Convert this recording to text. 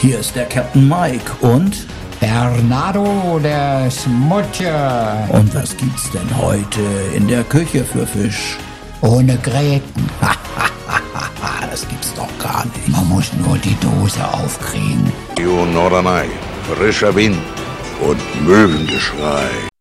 Hier ist der Captain Mike und Bernardo der Smutscher. Und was gibt's denn heute in der Küche für Fisch? Ohne Gräten. Das gibt's doch gar nicht. Man muss nur die Dose aufkriegen. Norderney, frischer Wind und Möwengeschrei.